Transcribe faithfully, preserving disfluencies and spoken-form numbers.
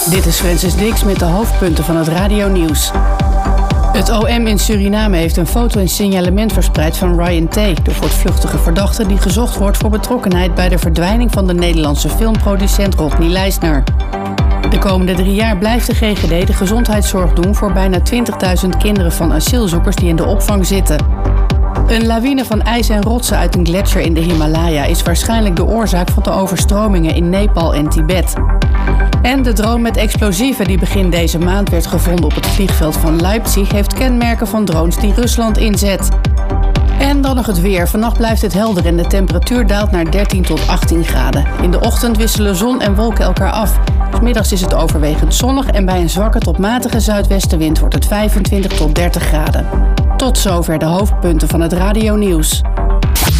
Dit is Francis Dix met de hoofdpunten van het radionieuws. Het O M in Suriname heeft een foto en signalement verspreid van Ryan T., de voortvluchtige verdachte die gezocht wordt voor betrokkenheid bij de verdwijning van de Nederlandse filmproducent Rodney Leisner. De komende drie jaar blijft de G G D de gezondheidszorg doen voor bijna twintigduizend kinderen van asielzoekers die in de opvang zitten. Een lawine van ijs en rotsen uit een gletsjer in de Himalaya is waarschijnlijk de oorzaak van de overstromingen in Nepal en Tibet. En de drone met explosieven die begin deze maand werd gevonden op het vliegveld van Leipzig heeft kenmerken van drones die Rusland inzet. En dan nog het weer. Vannacht blijft het helder en de temperatuur daalt naar dertien tot achttien graden. In de ochtend wisselen zon en wolken elkaar af. 's Middags is het overwegend zonnig en bij een zwakke tot matige zuidwestenwind wordt het vijfentwintig tot dertig graden. Tot zover de hoofdpunten van het radionieuws.